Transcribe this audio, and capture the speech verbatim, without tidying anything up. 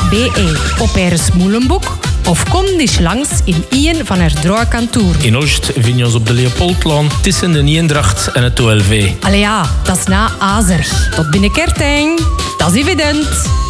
be op haar Moelenboek of kom eens langs in een van haar draaikantoor. In Oost vind je ons op de Leopoldlaan tussen de Eendracht en het O L V. Allee ja, dat is na Azerg. Tot binnenkort, hè. Dat is evident.